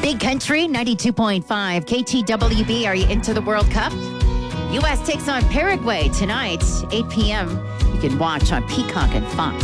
Big Country 92.5 KTWB. Are you into the World Cup? U.S. takes on Paraguay tonight, 8 p.m. You can watch on Peacock and Fox.